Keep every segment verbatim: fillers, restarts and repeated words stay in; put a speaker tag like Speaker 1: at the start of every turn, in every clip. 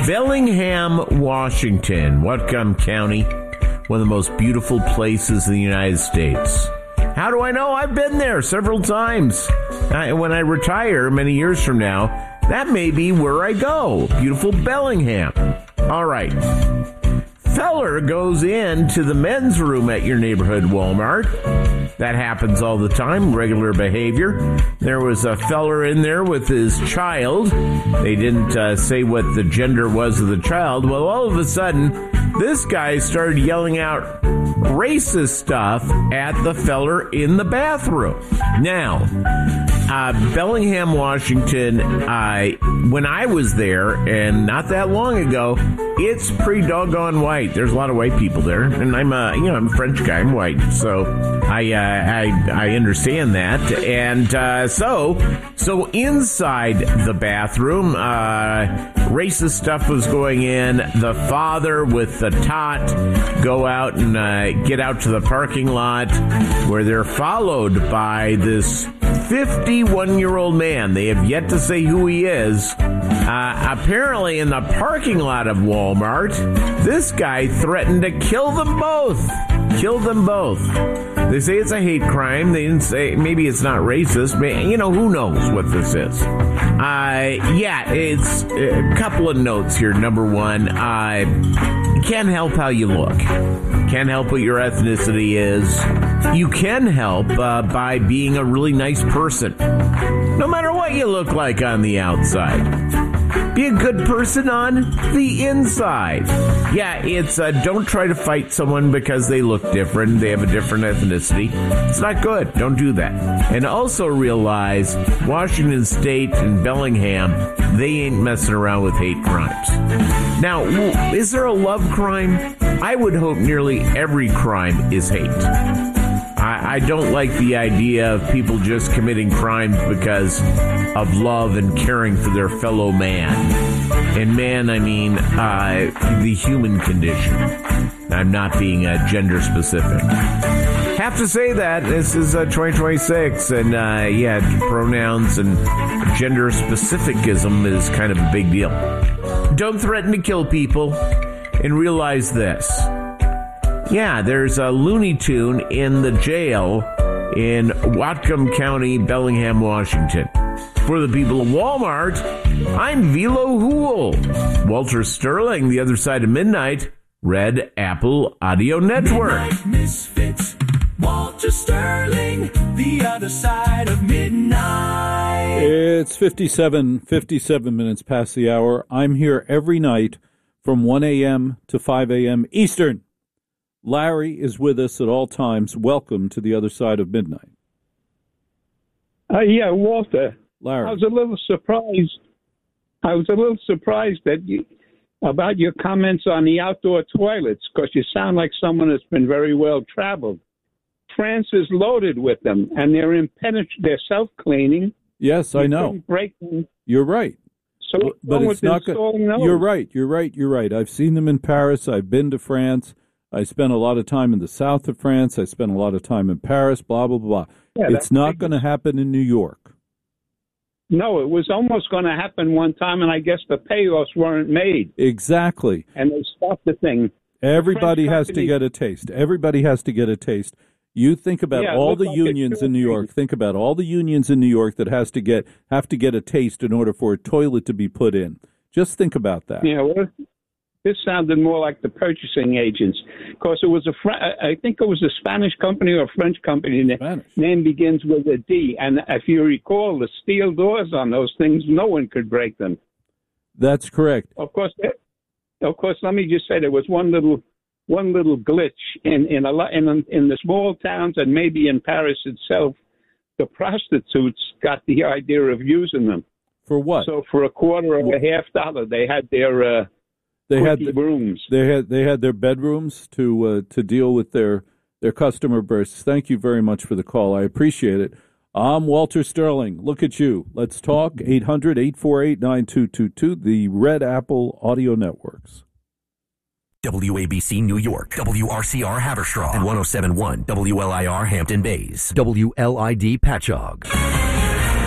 Speaker 1: Bellingham, Washington, Whatcom County, one of the most beautiful places in the United States. How do I know? I've been there several times. I, when I retire many years from now, that may be where I go. Beautiful Bellingham. All right. Feller goes into the men's room at your neighborhood Walmart. That happens all the time, regular behavior. There was a feller in there with his child. They didn't uh, say what the gender was of the child. Well, all of a sudden, this guy started yelling out racist stuff at the feller in the bathroom. Now, uh, Bellingham, Washington, uh, when I was there, and not that long ago, it's pretty doggone white. There's a lot of white people there, and I'm a, you know, I'm a French guy. I'm white, so I, uh, I, I understand that. And uh, so, so inside the bathroom, uh, racist stuff was going in. The father with the tot go out and uh, get out to the parking lot, where they're followed by this fifty-one-year-old man. They have yet to say who he is. Uh, apparently, in the parking lot of Walmart, this guy threatened to kill them both. Kill them both. They say it's a hate crime. They didn't say, maybe it's not racist. You know, who knows what this is. Uh, yeah, it's a couple of notes here. Number one, uh, you can't help how you look. Can't help what your ethnicity is. You can help uh, by being a really nice person, no matter what you look like on the outside. Be a good person on the inside. Yeah, it's uh, don't try to fight someone because they look different, they have a different ethnicity. It's not good. Don't do that. And also realize Washington State and Bellingham, they ain't messing around with hate crimes. Now, is there a love crime? I would hope nearly every crime is hate. I, I don't like the idea of people just committing crimes because of love and caring for their fellow man. And man, I mean uh, the human condition. I'm not being uh, gender specific. Have to say that this is uh, twenty twenty-six, and uh, yeah, pronouns and gender specificism is kind of a big deal. Don't threaten to kill people, and realize this. Yeah, there's a Looney Tune in the jail in Whatcom County, Bellingham, Washington. For the people of Walmart, I'm Velo Hool. Walter Sterling, The Other Side of Midnight, Red Apple Audio Network. Midnight Misfits, Walter Sterling, The Other Side of Midnight.
Speaker 2: It's fifty-seven, fifty-seven minutes past the hour. I'm here every night from one a.m. to five a.m. Eastern. Larry is with us at all times. Welcome to The Other Side of Midnight.
Speaker 3: Uh, yeah, Walter.
Speaker 2: Larry.
Speaker 3: I was a little surprised. I was a little surprised that you, about your comments on the outdoor toilets, because you sound like someone that's been very well traveled. France is loaded with them, and they're impenetrable. They're self-cleaning.
Speaker 2: Yes, I know.
Speaker 3: Break them.
Speaker 2: You're right.
Speaker 3: So,
Speaker 2: but, but it's not good. You're right. You're right. You're right. I've seen them in Paris. I've been to France. I spent a lot of time in the south of France. I spent a lot of time in Paris, blah, blah, blah. Yeah, it's not going to happen in New York.
Speaker 3: No, it was almost going to happen one time, and I guess the payoffs weren't made.
Speaker 2: Exactly.
Speaker 3: And they stopped the thing.
Speaker 2: Everybody
Speaker 3: the
Speaker 2: has company, to get a taste. Everybody has to get a taste. You think about
Speaker 3: yeah,
Speaker 2: all the
Speaker 3: like
Speaker 2: unions in New York. Think about all the unions in New York that has to get have to get a taste in order for a toilet to be put in. Just think about that.
Speaker 3: Yeah, well, this sounded more like the purchasing agents, because it was a Fr- I think it was a Spanish company or a French company. The
Speaker 2: Spanish.
Speaker 3: name begins with a D, and if you recall, the steel doors on those things, no one could break them.
Speaker 2: That's correct.
Speaker 3: Of course, of course. Let me just say there was one little one little glitch in in a lot in in the small towns, and maybe in Paris itself. The prostitutes got the idea of using them.
Speaker 2: For what?
Speaker 3: So for a quarter or a half dollar, they had their uh,
Speaker 2: they had the,
Speaker 3: rooms.
Speaker 2: They had they had their bedrooms to uh, to deal with their their customer bursts. Thank you very much for the call. I appreciate it. I'm Walter Sterling. Look at you. Let's talk. eight hundred, eight four eight, nine two two two, the Red Apple Audio Networks.
Speaker 4: W A B C New York, W R C R Haverstraw, and one oh seven point one W L I R Hampton Bays, W L I D Patchogue.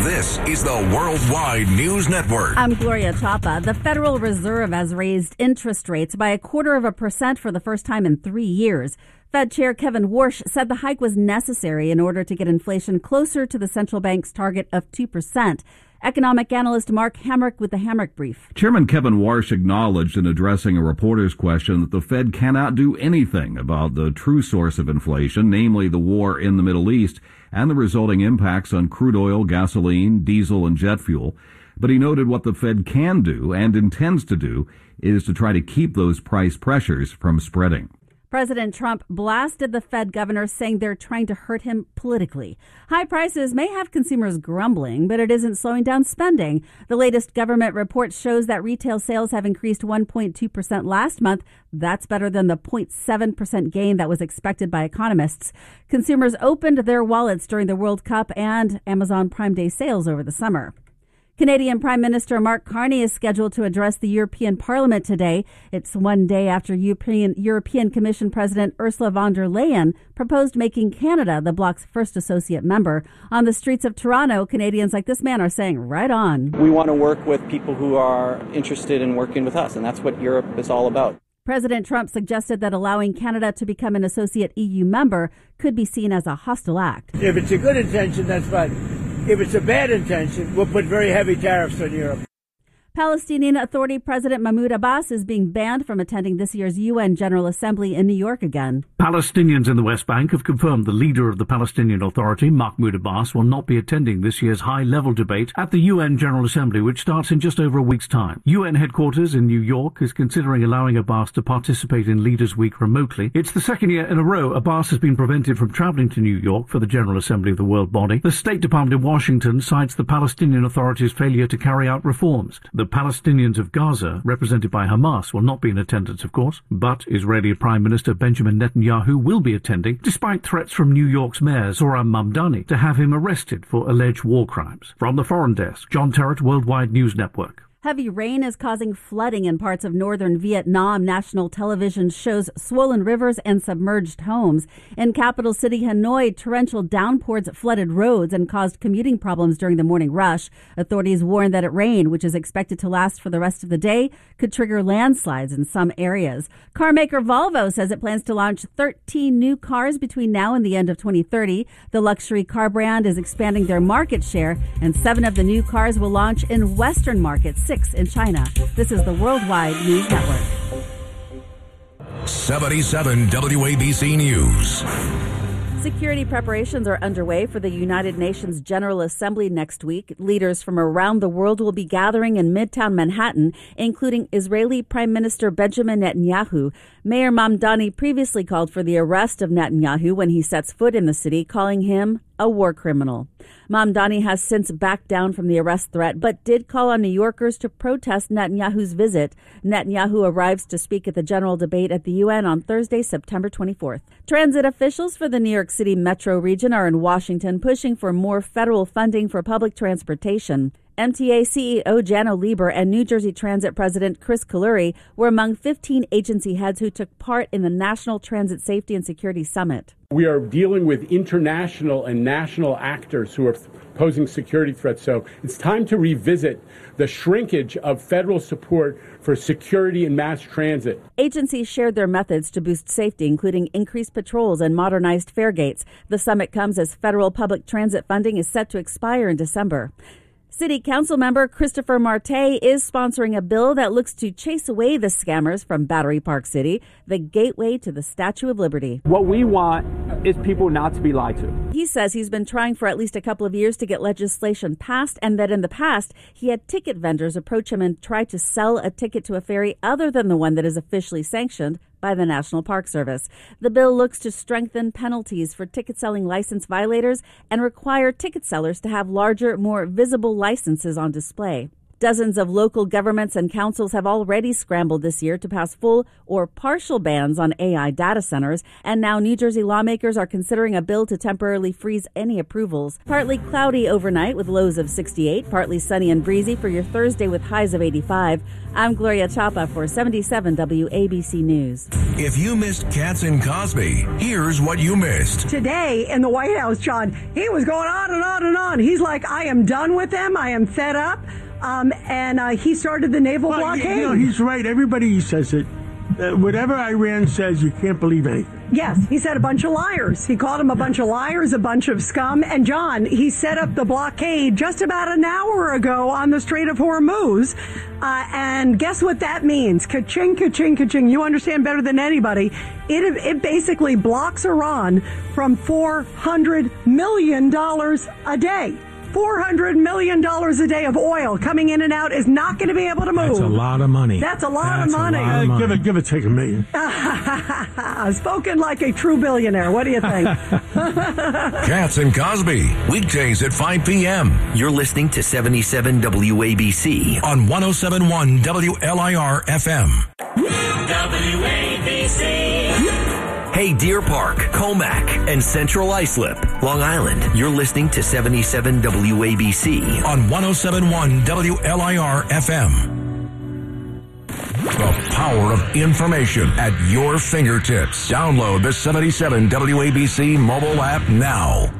Speaker 4: This is the Worldwide News Network.
Speaker 5: I'm Gloria Chapa. The Federal Reserve has raised interest rates by a quarter of a percent for the first time in three years. Fed Chair Kevin Warsh said the hike was necessary in order to get inflation closer to the central bank's target of two percent. Economic analyst Mark Hamrick with the Hamrick Brief.
Speaker 6: Chairman Kevin Warsh acknowledged in addressing a reporter's question that the Fed cannot do anything about the true source of inflation, namely the war in the Middle East and the resulting impacts on crude oil, gasoline, diesel, and jet fuel. But he noted what the Fed can do and intends to do is to try to keep those price pressures from spreading.
Speaker 5: President Trump blasted the Fed governor, saying they're trying to hurt him politically. High prices may have consumers grumbling, but it isn't slowing down spending. The latest government report shows that retail sales have increased one point two percent last month. That's better than the zero point seven percent gain that was expected by economists. Consumers opened their wallets during the World Cup and Amazon Prime Day sales over the summer. Canadian Prime Minister Mark Carney is scheduled to address the European Parliament today. It's one day after European, European Commission President Ursula von der Leyen proposed making Canada the bloc's first associate member. On the streets of Toronto, Canadians like this man are saying, right on.
Speaker 7: We want to work with people who are interested in working with us, and that's what Europe is all about.
Speaker 5: President Trump suggested that allowing Canada to become an associate E U member could be seen as a hostile act.
Speaker 8: If it's a good intention, that's fine. If it's a bad intention, we'll put very heavy tariffs on Europe.
Speaker 5: Palestinian Authority President Mahmoud Abbas is being banned from attending this year's U N General Assembly in New York again.
Speaker 9: Palestinians in the West Bank have confirmed the leader of the Palestinian Authority, Mahmoud Abbas, will not be attending this year's high-level debate at the U N General Assembly, which starts in just over a week's time. U N headquarters in New York is considering allowing Abbas to participate in Leaders' Week remotely. It's the second year in a row Abbas has been prevented from traveling to New York for the General Assembly of the World Body. The State Department in Washington cites the Palestinian Authority's failure to carry out reforms. The Palestinians of Gaza, represented by Hamas, will not be in attendance, of course, but Israeli Prime Minister Benjamin Netanyahu will be attending, despite threats from New York's Mayor Zohran Mamdani to have him arrested for alleged war crimes. From the Foreign Desk, John Terrett, Worldwide News Network.
Speaker 5: Heavy rain is causing flooding in parts of northern Vietnam. National television shows swollen rivers and submerged homes. In capital city Hanoi, torrential downpours flooded roads and caused commuting problems during the morning rush. Authorities warn that it rain, which is expected to last for the rest of the day, could trigger landslides in some areas. Car maker Volvo says it plans to launch thirteen new cars between now and the end of twenty thirty. The luxury car brand is expanding their market share, and seven of the new cars will launch in Western markets, six in China. This is the Worldwide News Network.
Speaker 4: seventy-seven W A B C News.
Speaker 5: Security preparations are underway for the United Nations General Assembly next week. Leaders from around the world will be gathering in Midtown Manhattan, including Israeli Prime Minister Benjamin Netanyahu. Mayor Mamdani previously called for the arrest of Netanyahu when he sets foot in the city, calling him a war criminal. Mamdani has since backed down from the arrest threat, but did call on New Yorkers to protest Netanyahu's visit. Netanyahu arrives to speak at the general debate at the U N on Thursday, September twenty-fourth. Transit officials for the New York City metro region are in Washington pushing for more federal funding for public transportation. M T A C E O Janno Lieber and New Jersey Transit President Chris Kaluri were among fifteen agency heads who took part in the National Transit Safety and Security Summit.
Speaker 10: We are dealing with international and national actors who are posing security threats, so it's time to revisit the shrinkage of federal support for security and mass transit.
Speaker 5: Agencies shared their methods to boost safety, including increased patrols and modernized fare gates. The summit comes as federal public transit funding is set to expire in December. City Council member Christopher Marte is sponsoring a bill that looks to chase away the scammers from Battery Park City, the gateway to the Statue of Liberty.
Speaker 11: What we want is people not to be lied to.
Speaker 5: He says he's been trying for at least a couple of years to get legislation passed, and that in the past he had ticket vendors approach him and try to sell a ticket to a ferry other than the one that is officially sanctioned by the National Park Service. The bill looks to strengthen penalties for ticket selling license violators and require ticket sellers to have larger, more visible licenses on display. Dozens of local governments and councils have already scrambled this year to pass full or partial bans on A I data centers, and now New Jersey lawmakers are considering a bill to temporarily freeze any approvals. Partly cloudy overnight with lows of sixty-eight, partly sunny and breezy for your Thursday with highs of eighty-five. I'm Gloria Chapa for seventy-seven W A B C News.
Speaker 12: If you missed Katz and Cosby, here's what you missed.
Speaker 13: Today in the White House, John, he was going on and on and on. He's like, I am done with them. I am fed up. Um, and uh, he started the naval
Speaker 14: well,
Speaker 13: blockade.
Speaker 14: You know, he's right. Everybody says it. Uh, whatever Iran says, you can't believe anything.
Speaker 13: Yes, he said a bunch of liars. He called them a bunch of liars, a bunch of scum. And John, he set up the blockade just about an hour ago on the Strait of Hormuz. Uh, and guess what that means? Ka-ching, ka-ching, ka-ching. You understand better than anybody. It, it basically blocks Iran from four hundred million dollars a day. four hundred million dollars a day of oil coming in and out is not going to be able to move.
Speaker 14: That's a lot of money.
Speaker 13: That's a lot
Speaker 14: That's
Speaker 13: of money.
Speaker 14: A lot of money. Give it, give it, take a million.
Speaker 13: Spoken like a true billionaire. What do you think?
Speaker 12: Katz and Cosby, weekdays at five p.m.
Speaker 4: You're listening to seventy-seven W A B C
Speaker 12: on one oh seven point one W L I R F M.
Speaker 4: W A B C. Hey, Deer Park, Comac, and Central Islip, Long Island. You're listening to seventy-seven W A B C
Speaker 12: on one oh seven point one W L I R F M. The power of information at your fingertips. Download the seventy-seven W A B C mobile app now.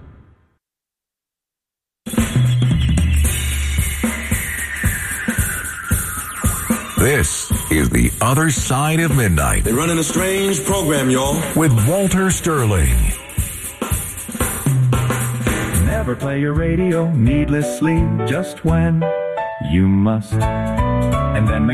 Speaker 12: This is The Other Side of Midnight.
Speaker 15: They're running a strange program, y'all.
Speaker 12: With Walter Sterling.
Speaker 16: Never play your radio needlessly, just when you must. And then the